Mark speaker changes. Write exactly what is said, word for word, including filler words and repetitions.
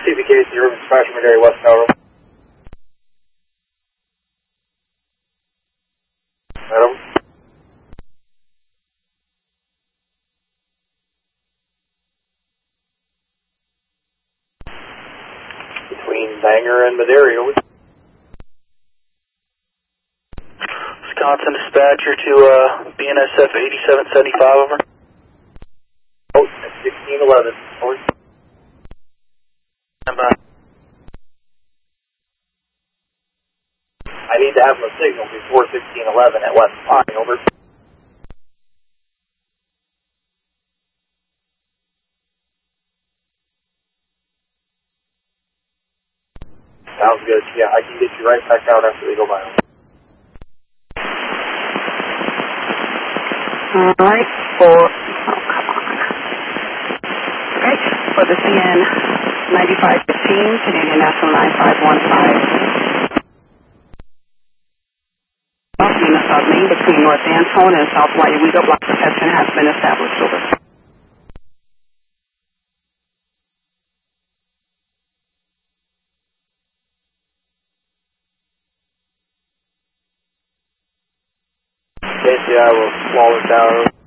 Speaker 1: C B K zero, Dispatcher Madera West Tower. Adam. Between Bangor and Madera, over.
Speaker 2: Wisconsin Dispatcher to uh, B N S F eighty-seven seventy-five, over.
Speaker 1: Oh, sixteen eleven, over.
Speaker 2: Stand by.
Speaker 1: I need to have a signal before sixteen eleven at West Pine, over. Sounds good. Yeah, I can get you right back out after they go by.
Speaker 3: Alright, for, oh come on. Okay, for the C N ninety-five fifteen, Canadian National nine five one five. In the South Main between North Antone and South Waiwega, block protection has been established, over.
Speaker 1: Casey, I will swallow it down.